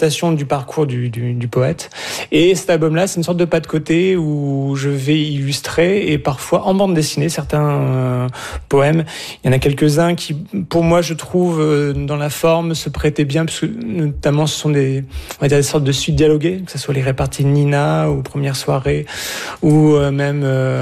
représentation du parcours du poète. Et cet album-là, c'est une sorte de pas de côté où je vais illustrer et parfois en bande dessinée certains poèmes. Il y en a quelques-uns qui, pour moi, je trouve, dans la forme, se prêtaient bien, parce que notamment ce sont des sortes de suites dialoguées, que ce soit les réparties de Nina ou Première soirée, ou même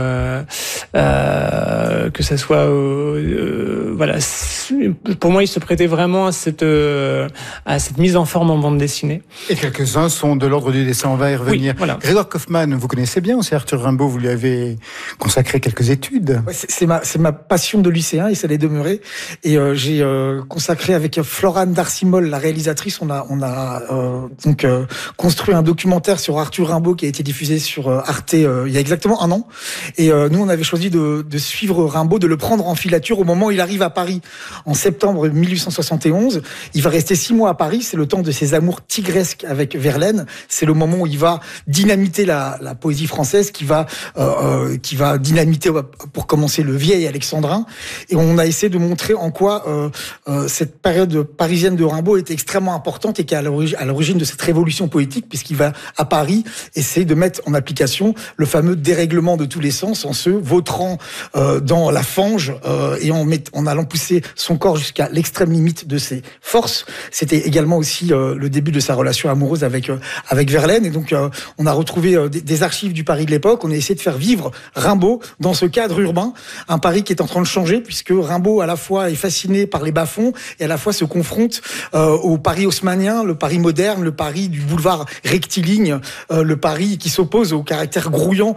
que ça soit voilà. Pour moi, il se prêtait vraiment à cette mise en forme en bande dessinée. Et quelques-uns sont de l'ordre du dessin, on va y revenir. Oui, voilà. Grégoire Kaufmann, vous connaissez bien aussi Arthur Rimbaud, vous lui avez consacré quelques études. Ouais, c'est ma passion de lycéen et ça l'est demeuré. Et j'ai consacré avec Florane Darcimol, la réalisatrice, on a construit un documentaire sur Arthur Rimbaud qui a été diffusé sur Arte il y a exactement 1 an. Et nous, on avait choisi de suivre Rimbaud, de le prendre en filature au moment où il arrive à Paris en septembre 1871. Il va rester 6 mois à Paris, c'est le temps de ses amours tigresques avec Verlaine. C'est le moment où il va dynamiter la poésie française, qui va dynamiter, pour commencer, le vieil alexandrin. Et on a essayé de montrer en quoi cette période parisienne de Rimbaud était extrêmement importante et qui est à l'origine de cette révolution poétique, puisqu'il va à Paris essayer de mettre en application le fameux dérèglement de tous les sens en se vautrant dans la fange et en allant pousser son corps jusqu'à l'extrême limite de ses forces. C'était également aussi le début de sa relation amoureuse avec Verlaine. Et donc, on a retrouvé des archives du Paris de l'époque. On a essayé de faire vivre Rimbaud dans ce cadre urbain. Un Paris qui est en train de changer, puisque Rimbaud, à la fois, est fasciné par les bas-fonds et à la fois se confronte au Paris haussmannien, le Paris moderne, le Paris du boulevard rectiligne, le Paris qui s'oppose au caractère grouillant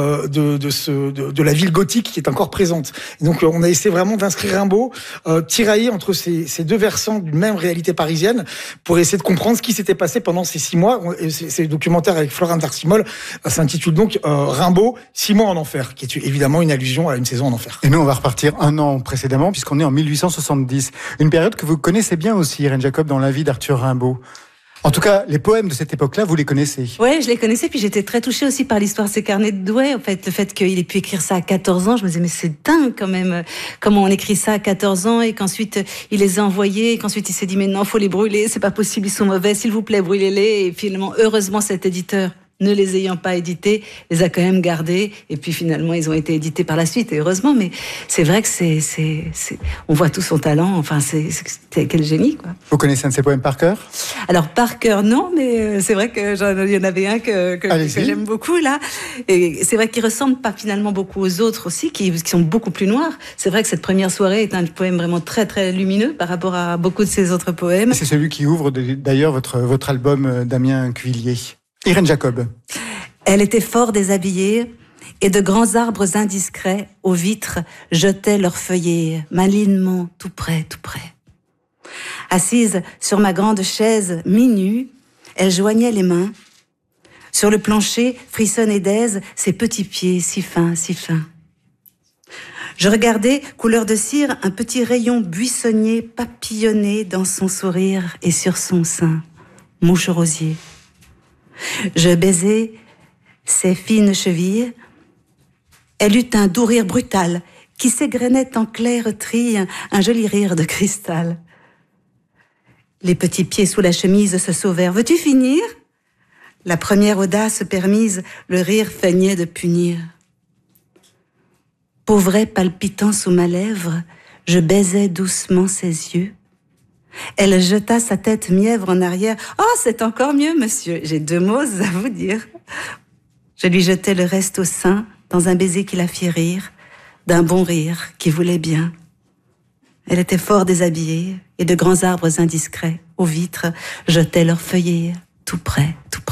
de la ville gothique qui est encore présente. Et donc, on a essayé vraiment d'inscrire Rimbaud tiraillé entre ces deux versants d'une même réalité parisienne pour essayer de comprendre ce qui s'était passé pendant ces 6 mois. Ces documentaires avec Florane Darcimol s'intitule donc Rimbaud, 6 mois en enfer, qui est évidemment une allusion à une saison en enfer. Et nous, on va repartir 1 an précédemment, puisqu'on est en 1870. Une période que vous connaissez bien aussi, Irène Jacob, dans la vie d'Arthur Rimbaud. En tout cas, les poèmes de cette époque-là, vous les connaissez. Ouais, je les connaissais, puis j'étais très touchée aussi par l'histoire de ces carnets de Douai. En fait, le fait qu'il ait pu écrire ça à 14 ans, je me disais, mais c'est dingue quand même, comment on écrit ça à 14 ans, et qu'ensuite il les a envoyés, et qu'ensuite il s'est dit, mais non, faut les brûler, c'est pas possible, ils sont mauvais, s'il vous plaît, brûlez-les. Et finalement, heureusement, cet éditeur, ne les ayant pas édités, les a quand même gardés, et puis finalement ils ont été édités par la suite, et heureusement. Mais c'est vrai que on voit tout son talent. Enfin, quel génie, quoi. Vous connaissez un de ses poèmes par cœur? Alors par cœur non, mais c'est vrai que il y en avait un que j'aime beaucoup là, et c'est vrai qu'il ressemble pas finalement beaucoup aux autres aussi, qui sont beaucoup plus noirs. C'est vrai que cette première soirée est un poème vraiment très très lumineux par rapport à beaucoup de ses autres poèmes. C'est celui qui ouvre d'ailleurs votre album, Damien Cuvillier. Irène Jacob. Elle était fort déshabillée, et de grands arbres indiscrets aux vitres jetaient leurs feuillets malinement tout près. Assise sur ma grande chaise mi-nue, elle joignait les mains. Sur le plancher frissonnaient d'aise ses petits pieds si fins. Je regardais, couleur de cire, un petit rayon buissonnier papillonner dans son sourire et sur son sein, mouche rosier. Je baisais ses fines chevilles. Elle eut un doux rire brutal qui s'égrenait en claireries, un joli rire de cristal. Les petits pieds sous la chemise se sauvèrent. Veux-tu finir? La première audace permise, le rire feignait de punir. Pauvret palpitant sous ma lèvre, je baisais doucement ses yeux. Elle jeta sa tête mièvre en arrière. « Oh, c'est encore mieux, monsieur. J'ai 2 mots à vous dire. » Je lui jetai le reste au sein, dans un baiser qui la fit rire, d'un bon rire qui voulait bien. Elle était fort déshabillée, et de grands arbres indiscrets, aux vitres, jetaient leurs feuillets, tout près.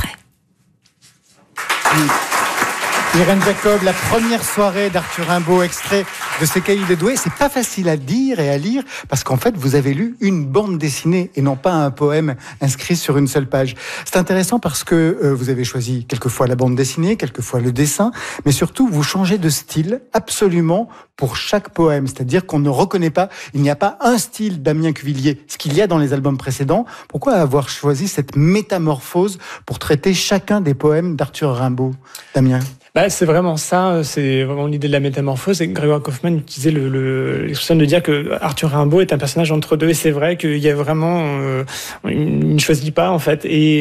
Irène Jacob, la première soirée d'Arthur Rimbaud, extrait de ses cahiers de Douai. C'est pas facile à dire et à lire, parce qu'en fait, vous avez lu une bande dessinée et non pas un poème inscrit sur une seule page. C'est intéressant parce que vous avez choisi quelquefois la bande dessinée, quelquefois le dessin, mais surtout, vous changez de style absolument pour chaque poème. C'est-à-dire qu'on ne reconnaît pas, il n'y a pas un style Damien Cuvillier, ce qu'il y a dans les albums précédents. Pourquoi avoir choisi cette métamorphose pour traiter chacun des poèmes d'Arthur Rimbaud, Damien? C'est vraiment ça, c'est vraiment l'idée de la métamorphose. Et Grégoire Kaufmann utilisait l'expression de dire que Arthur Rimbaud est un personnage entre deux. Et c'est vrai qu'il y a vraiment, il ne choisit pas, en fait. Et